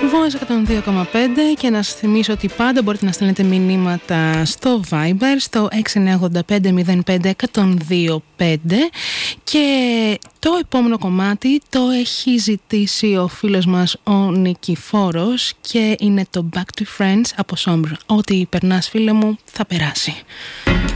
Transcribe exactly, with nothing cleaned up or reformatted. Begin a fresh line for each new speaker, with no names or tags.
Voice εκατόν δύο κόμμα πέντε και να σας θυμίσω ότι πάντα μπορείτε να στέλνετε μηνύματα στο Viber στο έξι εννιά οκτώ πέντε μηδέν πέντε ένα μηδέν δύο πέντε και το επόμενο κομμάτι το έχει ζητήσει ο φίλος μας ο Νικηφόρος και είναι το Back to Friends από Sombre. Ό,τι περνάς φίλε μου θα περάσει.